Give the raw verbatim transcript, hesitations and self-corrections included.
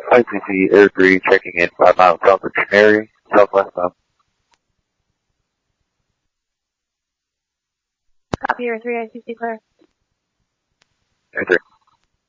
I C C Air three checking in five miles south of Canary, southwest bound. Copy, Air three, I C C clear. Air three.